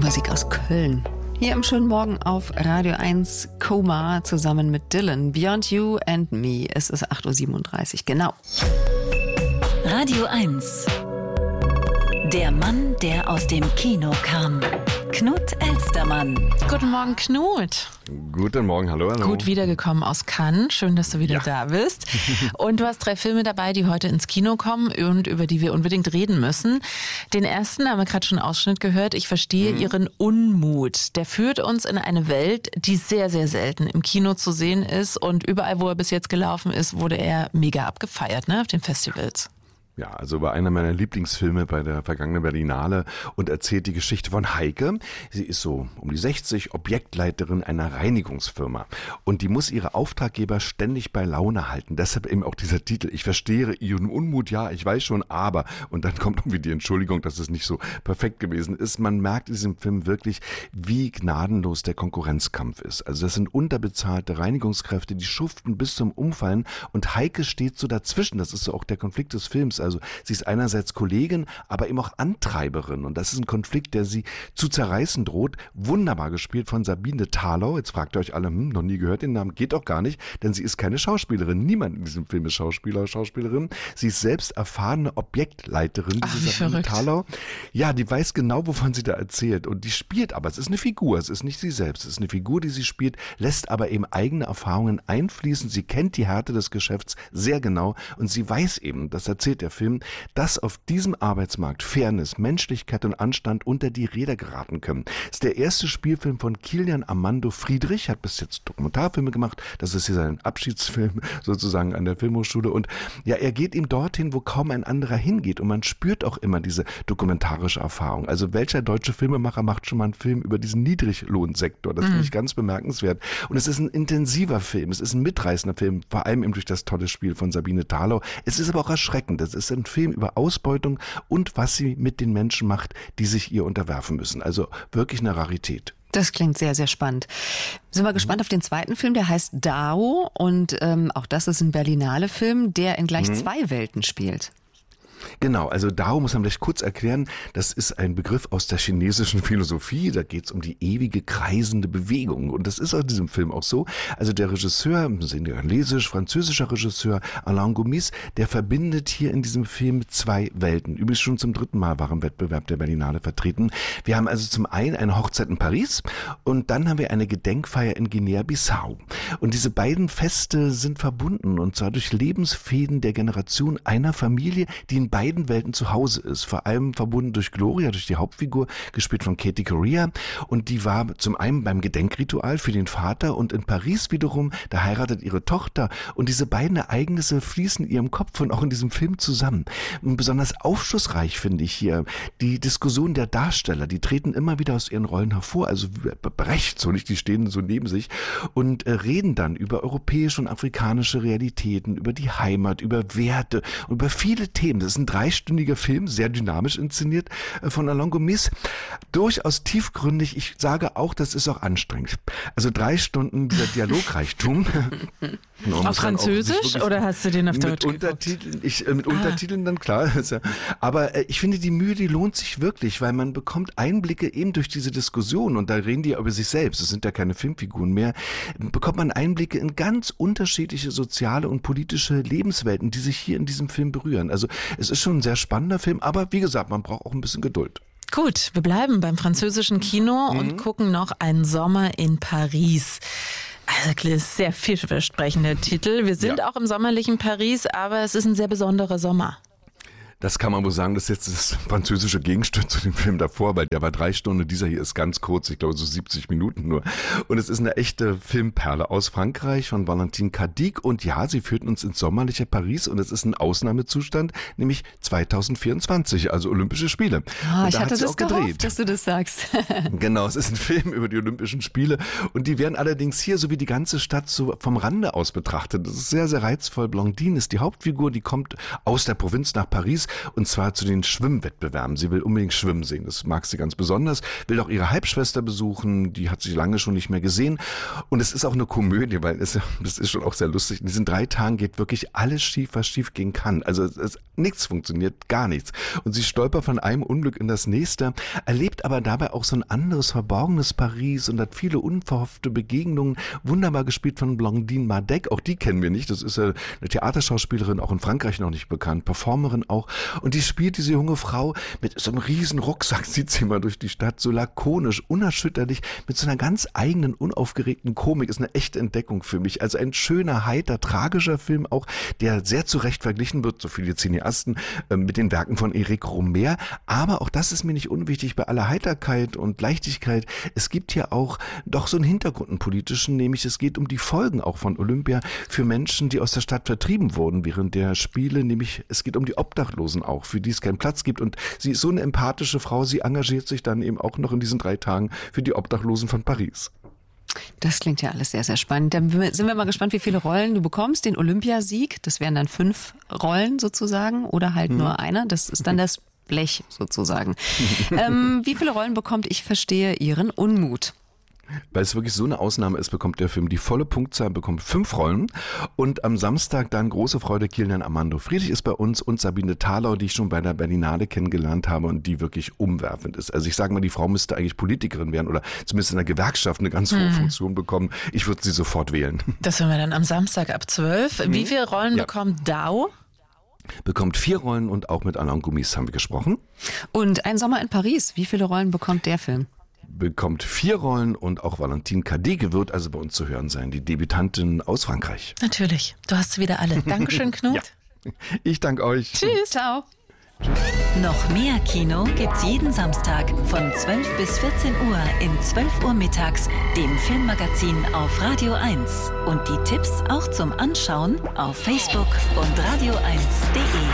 Musik aus Köln. Hier im schönen Morgen auf Radio 1 Koma zusammen mit Dylan. Beyond You and Me. Es ist 8.37 Uhr, genau. Radio 1. Der Mann, der aus dem Kino kam. Knut Elstermann. Guten Morgen, Knut. Guten Morgen, hallo. Gut wiedergekommen aus Cannes. Schön, dass du wieder da bist. Und du hast 3 Filme dabei, die heute ins Kino kommen und über die wir unbedingt reden müssen. Den ersten haben wir gerade schon einen Ausschnitt gehört. Ich verstehe Ihren Unmut. Der führt uns in eine Welt, die sehr, sehr selten im Kino zu sehen ist. Und überall, wo er bis jetzt gelaufen ist, wurde er mega abgefeiert, ne, auf den Festivals. Ja, also war einer meiner Lieblingsfilme bei der vergangenen Berlinale und erzählt die Geschichte von Heike. Sie ist so um die 60, Objektleiterin einer Reinigungsfirma. Und die muss ihre Auftraggeber ständig bei Laune halten. Deshalb eben auch dieser Titel. Ich verstehe ihren Unmut, ja, ich weiß schon, aber. Und dann kommt irgendwie die Entschuldigung, dass es nicht so perfekt gewesen ist. Man merkt in diesem Film wirklich, wie gnadenlos der Konkurrenzkampf ist. Also das sind unterbezahlte Reinigungskräfte, die schuften bis zum Umfallen. Und Heike steht so dazwischen. Das ist so auch der Konflikt des Films. Also sie ist einerseits Kollegin, aber eben auch Antreiberin. Und das ist ein Konflikt, der sie zu zerreißen droht. Wunderbar gespielt von Sabine Thalau. Jetzt fragt ihr euch alle, noch nie gehört den Namen, geht doch gar nicht, denn sie ist keine Schauspielerin. Niemand in diesem Film ist Schauspieler oder Schauspielerin. Sie ist selbst erfahrene Objektleiterin, diese Sabine Thalau. Ja, die weiß genau, wovon sie da erzählt. Und die spielt aber, es ist eine Figur, es ist nicht sie selbst. Es ist eine Figur, die sie spielt, lässt aber eben eigene Erfahrungen einfließen. Sie kennt die Härte des Geschäfts sehr genau und sie weiß eben, das erzählt der Film, dass auf diesem Arbeitsmarkt Fairness, Menschlichkeit und Anstand unter die Räder geraten können. Das ist der erste Spielfilm von Kilian Armando Friedrich, hat bis jetzt Dokumentarfilme gemacht, das ist hier sein Abschiedsfilm sozusagen an der Filmhochschule und ja, er geht ihm dorthin, wo kaum ein anderer hingeht und man spürt auch immer diese dokumentarische Erfahrung. Also welcher deutsche Filmemacher macht schon mal einen Film über diesen Niedriglohnsektor? Das finde ich ganz bemerkenswert und es ist ein intensiver Film, es ist ein mitreißender Film, vor allem eben durch das tolle Spiel von Sabine Thalau. Es ist aber auch erschreckend, es ist ein Film über Ausbeutung und was sie mit den Menschen macht, die sich ihr unterwerfen müssen. Also wirklich eine Rarität. Das klingt sehr, sehr spannend. Sind wir gespannt auf den zweiten Film, der heißt Dao und auch das ist ein Berlinale-Film, der in gleich 2 Welten spielt. Genau, also Dao muss man vielleicht kurz erklären, das ist ein Begriff aus der chinesischen Philosophie, da geht es um die ewige kreisende Bewegung und das ist in diesem Film auch so. Also der Regisseur, französischer Regisseur Alain Gomis, der verbindet hier in diesem Film 2 Welten. Übrigens schon zum 3. Mal war im Wettbewerb der Berlinale vertreten. Wir haben also zum einen eine Hochzeit in Paris und dann haben wir eine Gedenkfeier in Guinea-Bissau. Und diese beiden Feste sind verbunden und zwar durch Lebensfäden der Generation einer Familie, die in beiden Welten zu Hause ist. Vor allem verbunden durch Gloria, durch die Hauptfigur, gespielt von Katie Correa. Und die war zum einen beim Gedenkritual für den Vater und in Paris wiederum, da heiratet ihre Tochter. Und diese beiden Ereignisse fließen in ihrem Kopf und auch in diesem Film zusammen. Und besonders aufschlussreich finde ich hier die Diskussion der Darsteller. Die treten immer wieder aus ihren Rollen hervor, also Brecht, so nicht, die stehen so neben sich und reden dann über europäische und afrikanische Realitäten, über die Heimat, über Werte und über viele Themen. Das ist ein 3-stündiger Film, sehr dynamisch inszeniert von Alain Gomis. Durchaus tiefgründig. Ich sage auch, das ist auch anstrengend. Also 3 Stunden dieser Dialogreichtum. Auf Französisch oder hast du den auf Deutsch mit Untertiteln dann, klar. Aber ich finde, die Mühe, die lohnt sich wirklich, weil man bekommt Einblicke eben durch diese Diskussion und da reden die ja über sich selbst, es sind ja keine Filmfiguren mehr, bekommt man Einblicke in ganz unterschiedliche soziale und politische Lebenswelten, die sich hier in diesem Film berühren. Also es ist schon ein sehr spannender Film, aber wie gesagt, man braucht auch ein bisschen Geduld. Gut, wir bleiben beim französischen Kino und gucken noch einen Sommer in Paris. Also das ist sehr vielversprechender Titel. Wir sind auch im sommerlichen Paris, aber es ist ein sehr besonderer Sommer. Das kann man wohl sagen, das ist jetzt das französische Gegenstück zu dem Film davor, weil der war 3 Stunden, dieser hier ist ganz kurz, ich glaube so 70 Minuten nur. Und es ist eine echte Filmperle aus Frankreich von Valentine Cadic und ja, sie führt uns ins sommerliche Paris und es ist ein Ausnahmezustand, nämlich 2024, also Olympische Spiele. Ah, ich hatte das gehofft, dass du das sagst. Genau, es ist ein Film über die Olympischen Spiele und die werden allerdings hier, so wie die ganze Stadt, so vom Rande aus betrachtet. Das ist sehr, sehr reizvoll. Blondine ist die Hauptfigur, die kommt aus der Provinz nach Paris und zwar zu den Schwimmwettbewerben. Sie will unbedingt schwimmen sehen, das mag sie ganz besonders, will auch ihre Halbschwester besuchen, die hat sie lange schon nicht mehr gesehen und es ist auch eine Komödie, weil das ist schon auch sehr lustig. In diesen 3 Tagen geht wirklich alles schief, was schief gehen kann. Also nichts funktioniert, gar nichts. Und sie stolpert von einem Unglück in das nächste, erlebt aber dabei auch so ein anderes, verborgenes Paris und hat viele unverhoffte Begegnungen, wunderbar gespielt von Blandine Madec, auch die kennen wir nicht, das ist ja eine Theaterschauspielerin, auch in Frankreich noch nicht bekannt, Performerin auch, und die spielt diese junge Frau mit so einem riesen Rucksack, zieht sie mal durch die Stadt, so lakonisch, unerschütterlich, mit so einer ganz eigenen, unaufgeregten Komik, ist eine echte Entdeckung für mich, also ein schöner, heiter, tragischer Film auch, der sehr zu Recht verglichen wird, so viele Cineasten, mit den Werken von Éric Rohmer, aber auch das ist mir nicht unwichtig bei aller Heiterkeit und Leichtigkeit, es gibt hier auch doch so einen Hintergrund, einen politischen, nämlich es geht um die Folgen auch von Olympia für Menschen, die aus der Stadt vertrieben wurden während der Spiele, nämlich es geht um die Obdachlosen auch, für die es keinen Platz gibt und sie ist so eine empathische Frau, sie engagiert sich dann eben auch noch in diesen 3 Tagen für die Obdachlosen von Paris. Das klingt ja alles sehr, sehr spannend. Dann sind wir mal gespannt, wie viele Rollen du bekommst. Den Olympiasieg, das wären dann 5 Rollen sozusagen oder halt nur einer, das ist dann das Blech sozusagen. Wie viele Rollen bekommt Ich verstehe Ihren Unmut? Weil es wirklich so eine Ausnahme ist, bekommt der Film die volle Punktzahl, bekommt 5 Rollen und am Samstag dann große Freude, Kilian Armando Friedrich ist bei uns und Sabine Thalau, die ich schon bei der Berlinale kennengelernt habe und die wirklich umwerfend ist. Also ich sage mal, die Frau müsste eigentlich Politikerin werden oder zumindest in der Gewerkschaft eine ganz hohe Funktion bekommen. Ich würde sie sofort wählen. Das hören wir dann am Samstag ab 12. Wie viele Rollen bekommt Dao? Bekommt 4 Rollen und auch mit Alain Gomis haben wir gesprochen. Und Ein Sommer in Paris, wie viele Rollen bekommt der Film? Bekommt 4 Rollen und auch Valentine Cadege wird also bei uns zu hören sein, die Debütantin aus Frankreich. Natürlich, du hast sie wieder alle. Dankeschön, Knut. Ja. Ich danke euch. Tschüss. Ciao. Noch mehr Kino gibt's jeden Samstag von 12 bis 14 Uhr in 12 Uhr mittags, dem Filmmagazin auf Radio 1. Und die Tipps auch zum Anschauen auf Facebook und radio1.de.